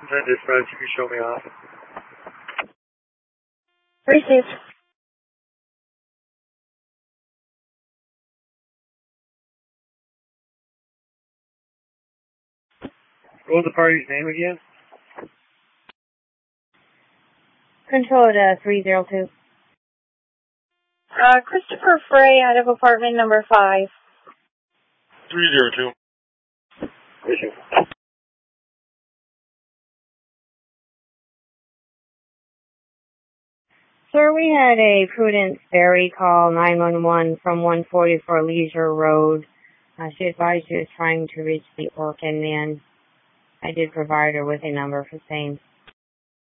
Send this friends, you can show me off. Received. What was the party's name again? Control to 302. Christopher Frey out of apartment number 5. 302. Issue. Sir, we had a Prudence Berry call 911 from 144 Leisure Road. She advised she was trying to reach the Orkin man. I did provide her with a number for same.